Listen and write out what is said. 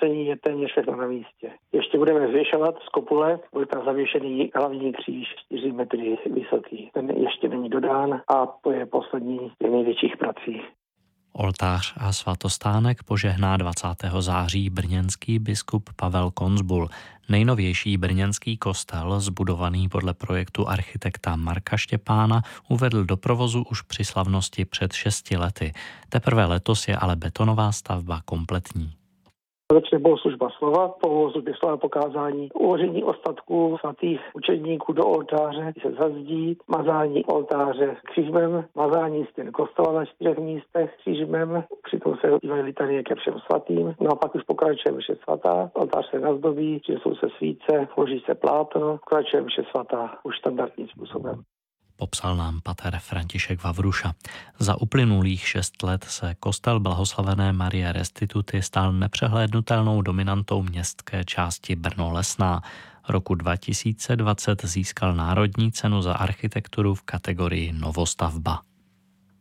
osvícení je téměř všechno na místě. Ještě budeme zvěšovat z kopule, bude tam zavěšený hlavní kříž 4 metry vysoký. Ten ještě není dodán a to je poslední z těch největších prací. Oltář a svatostánek požehná 20. září brněnský biskup Pavel Konzbul. Nejnovější brněnský kostel, zbudovaný podle projektu architekta Marka Štěpána, uvedl do provozu už při slavnosti před 6 lety. Teprve letos je ale betonová stavba kompletní. Začne bohoslužba slova, po bohoslužbě slova pokázání, uložení ostatků svatých učedníků do oltáře, se zazdí, mazání oltáře křížmem, mazání stěn kostela na 4 místech křížmem, přitom se zpívají litanie ke všem svatým, no a pak už pokračuje mše svatá, oltář se nazdobí, přinesou se svíce, vloží se plátno, pokračuje mše svatá už standardním způsobem. Popsal nám pater František Vavruša. Za uplynulých 6 let se kostel blahoslavené Marie Restituty stal nepřehlédnutelnou dominantou městské části Brno-Lesná. Roku 2020 získal národní cenu za architekturu v kategorii novostavba.